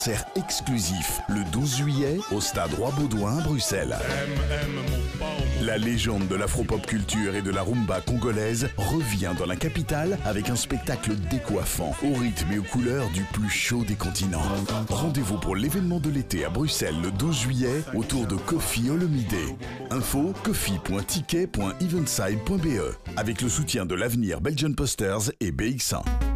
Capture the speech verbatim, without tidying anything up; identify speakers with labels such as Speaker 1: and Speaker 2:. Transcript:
Speaker 1: Concert exclusif le douze juillet au stade Roi-Baudouin à Bruxelles. La légende de l'afro-pop culture et de la rumba congolaise revient dans la capitale avec un spectacle décoiffant, au rythme et aux couleurs du plus chaud des continents. Rendez-vous pour l'événement de l'été à Bruxelles le douze juillet autour de Kofi Olomide. Info kofi point ticket point eventside point b e avec le soutien de l'Avenir Belgian Posters et B X un.